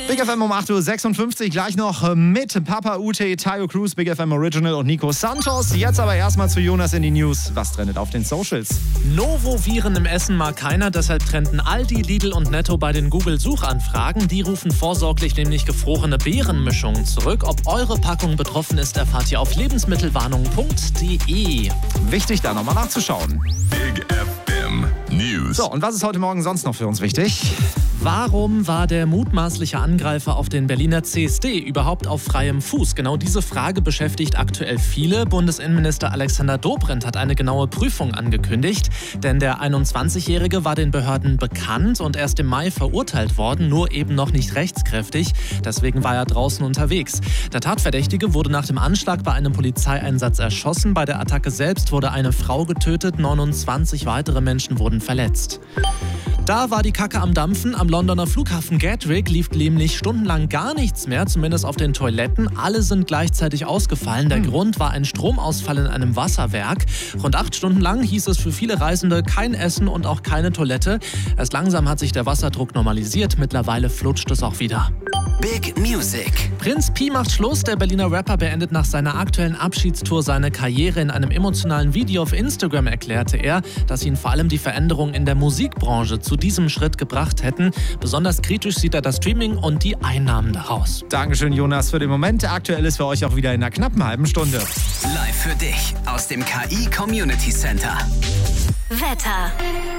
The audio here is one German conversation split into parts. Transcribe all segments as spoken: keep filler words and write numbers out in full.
Big F M um acht Uhr sechsundfünfzig, gleich noch mit Papa Ute, Tayo Cruz, Big F M Original und Nico Santos. Jetzt aber erstmal zu Jonas in die News. Was trendet auf den Socials? Novo-Viren im Essen mag keiner, deshalb trennten Aldi, Lidl und Netto bei den Google-Suchanfragen. Die rufen vorsorglich nämlich gefrorene Beerenmischungen zurück. Ob eure Packung betroffen ist, erfahrt ihr auf lebensmittelwarnung punkt de. Wichtig, da nochmal nachzuschauen. Big F M News. So, und was ist heute Morgen sonst noch für uns wichtig? Warum war der mutmaßliche Angreifer auf den Berliner C S D überhaupt auf freiem Fuß? Genau diese Frage beschäftigt aktuell viele. Bundesinnenminister Alexander Dobrindt hat eine genaue Prüfung angekündigt. Denn der einundzwanzigjährige war den Behörden bekannt und erst im Mai verurteilt worden, nur eben noch nicht rechtskräftig. Deswegen war er draußen unterwegs. Der Tatverdächtige wurde nach dem Anschlag bei einem Polizeieinsatz erschossen. Bei der Attacke selbst wurde eine Frau getötet, neunundzwanzig weitere Menschen wurden verletzt. Da war die Kacke am Dampfen. Am Londoner Flughafen Gatwick lief nämlich stundenlang gar nichts mehr, zumindest auf den Toiletten. Alle sind gleichzeitig ausgefallen. Der hm. Grund war ein Stromausfall in einem Wasserwerk. Rund acht Stunden lang hieß es für viele Reisende kein Essen und auch keine Toilette. Erst langsam hat sich der Wasserdruck normalisiert. Mittlerweile flutscht es auch wieder. Big Music. Prinz Pi macht Schluss. Der Berliner Rapper beendet nach seiner aktuellen Abschiedstour seine Karriere. In einem emotionalen Video auf Instagram erklärte er, dass ihn vor allem die Veränderungen in der Musikbranche zu diesem Schritt gebracht hätten. Besonders kritisch sieht er das Streaming und die Einnahmen daraus. Dankeschön, Jonas, für den Moment. Aktuell ist für euch auch wieder in einer knappen halben Stunde. Live für dich aus dem K I Community Center. Wetter.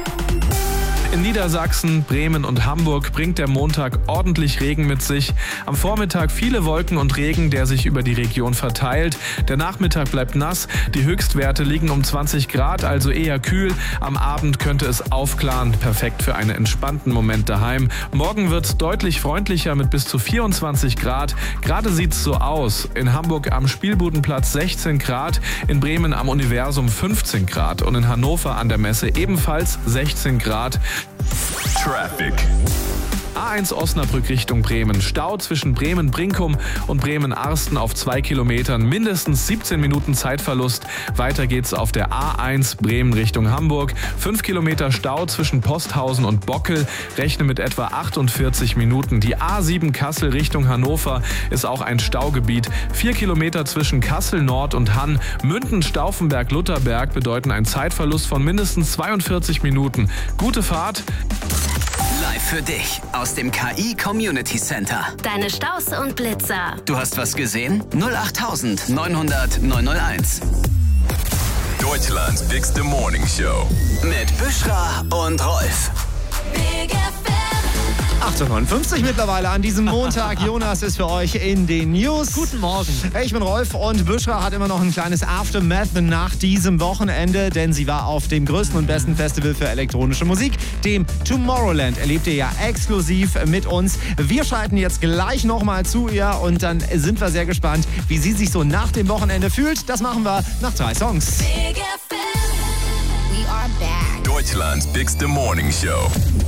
In Niedersachsen, Bremen und Hamburg bringt der Montag ordentlich Regen mit sich. Am Vormittag viele Wolken und Regen, der sich über die Region verteilt. Der Nachmittag bleibt nass. Die Höchstwerte liegen um zwanzig Grad, also eher kühl. Am Abend könnte es aufklaren. Perfekt für einen entspannten Moment daheim. Morgen wird es deutlich freundlicher mit bis zu vierundzwanzig Grad. Gerade sieht es so aus. In Hamburg am Spielbudenplatz sechzehn Grad, in Bremen am Universum fünfzehn Grad und in Hannover an der Messe ebenfalls sechzehn Grad. Traffic. A eins Osnabrück Richtung Bremen. Stau zwischen Bremen-Brinkum und Bremen-Arsten auf zwei Kilometern. Mindestens siebzehn Minuten Zeitverlust. Weiter geht's auf der A eins Bremen Richtung Hamburg. fünf Kilometer Stau zwischen Posthausen und Bockel. Rechne mit etwa achtundvierzig Minuten. Die A sieben Kassel Richtung Hannover ist auch ein Staugebiet. vier Kilometer zwischen Kassel Nord und Hann. Münden-Stauffenberg-Lutherberg bedeuten einen Zeitverlust von mindestens zweiundvierzig Minuten. Gute Fahrt. Live für dich aus dem K I Community Center. Deine Staus und Blitzer. Du hast was gesehen? null acht neunhundert neunhunderteins. Deutschlands bigste Morning Show. Mit Büschra und Rolf. Big F M. acht Uhr neunundfünfzig mittlerweile an diesem Montag. Jonas ist für euch in den News. Guten Morgen. Hey, ich bin Rolf und Büschra hat immer noch ein kleines Aftermath nach diesem Wochenende, denn sie war auf dem größten und besten Festival für elektronische Musik, dem Tomorrowland. Erlebt ihr ja exklusiv mit uns. Wir schalten jetzt gleich nochmal zu ihr und dann sind wir sehr gespannt, wie sie sich so nach dem Wochenende fühlt. Das machen wir nach drei Songs. Big F M. We are back. Deutschlands bigste Morning Show.